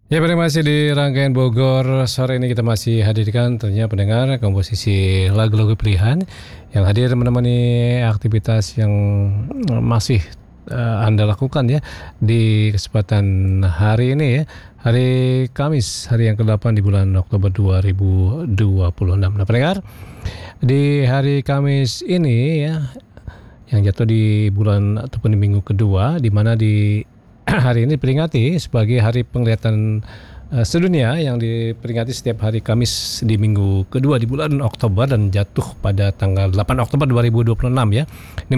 Ya, pada masih di rangkaian Bogor sore ini kita masih hadirkan tentunya pendengar komposisi lagu-lagu pilihan yang hadir menemani aktivitas yang masih Anda lakukan ya di kesempatan hari ini ya. Hari Kamis, hari yang ke-8 di bulan Oktober 2026. Nah, pendengar, di hari Kamis ini ya yang jatuh di bulan ataupun di minggu kedua, di mana di hari ini diperingati sebagai hari penglihatan sedunia yang diperingati setiap hari Kamis di minggu kedua di bulan Oktober dan jatuh pada tanggal 8 Oktober 2026 ya. Ini